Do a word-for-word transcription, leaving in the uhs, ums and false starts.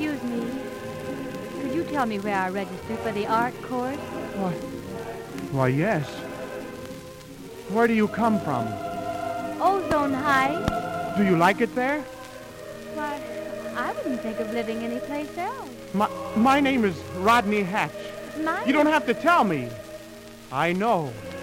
Excuse me. Could you tell me where I register for the art course? Why, why, yes. Where do you come from? Ozone Heights. Do you like it there? Why, I wouldn't think of living anyplace else. My, my name is Rodney Hatch. Mine? You don't have to tell me. I know.